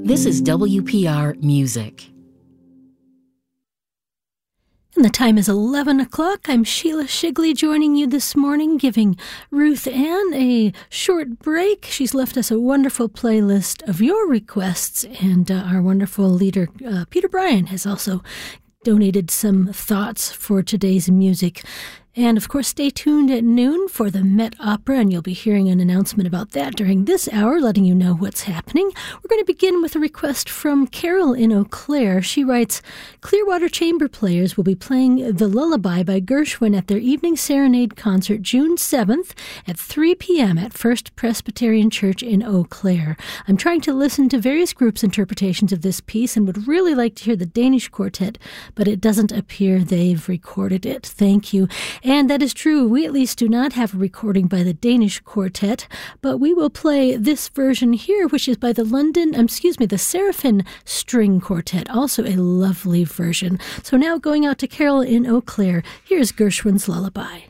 This is WPR Music. And the time is 11 o'clock. I'm Sheila Shigley joining you this morning, giving Ruth Ann a short break. She's left us a wonderful playlist of your requests, and our wonderful leader, Peter Bryan, has also donated some thoughts for today's music. And, of course, stay tuned at noon for the Met Opera, and you'll be hearing an announcement about that during this hour, letting you know what's happening. We're going to begin with a request from Carol in Eau Claire. She writes, Clearwater Chamber Players will be playing The Lullaby by Gershwin at their evening serenade concert June 7th at 3 p.m. at First Presbyterian Church in Eau Claire. I'm trying to listen to various groups' interpretations of this piece and would really like to hear the Danish Quartet, but it doesn't appear they've recorded it. Thank you. And that is true. We at least do not have a recording by the Danish Quartet, but we will play this version here, which is by the Seraphim String Quartet, also a lovely version. So now going out to Carol in Eau Claire, here's Gershwin's Lullaby.